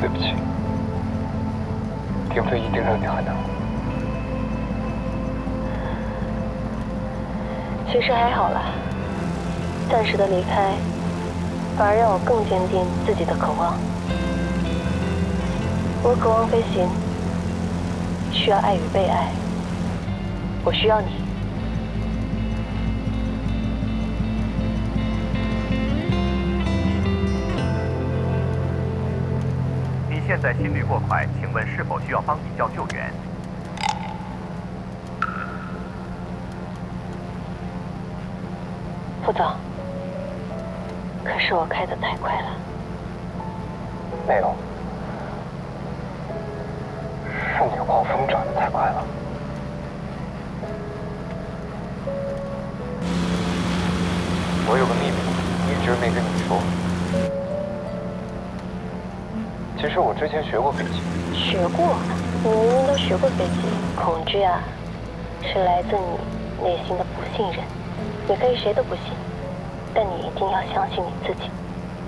对不起，并非一定让你很难过。 其实还好啦，暂时的离开，反而让我更坚定自己的渴望。我渴望飞行，需要爱与被爱，我需要你。 你现在心率过快，请问是否需要帮你叫救援？ 副总，可是我开得太快了。 没有，是你画风转得太快了。我有个秘密，一直没跟你说。其实我之前学过飞机。 学过？你明明都学过飞机。恐惧啊，是来自你内心的不信任。你可以谁都不信，但你一定要相信你自己。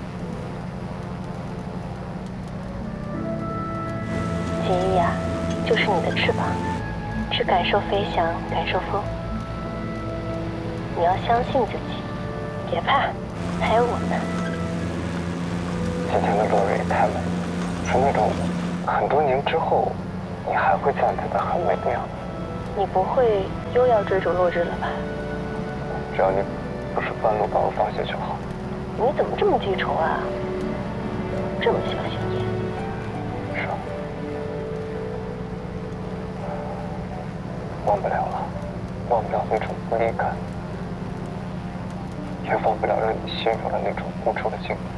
记忆呀，就是你的翅膀，去感受飞翔，感受风。你要相信自己，别怕，还有我呢。 今天的落日也太美，是那种很多年之后你还会赞叹它很美的样子。 你不会又要追逐落日了吧？ 只要你不是半路把我放下就好。 你怎么这么记仇啊？这么小心眼。 是啊，忘不了了，忘不了那种无力感，也忘不了让你陷入了那种无助的境地。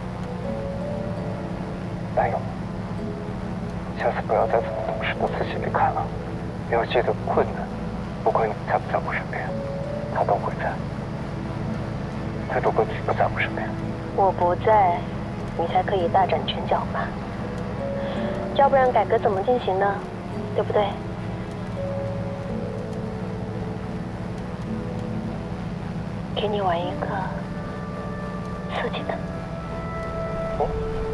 但有，下次不要再这么懂事的自己离开了。要记得困难，不管你在不在我身边，他都会在。但如果你不在我身边， 我不在，你才可以大展拳脚吧？要不然改革怎么进行呢？对不对？给你玩一个刺激的。 哦。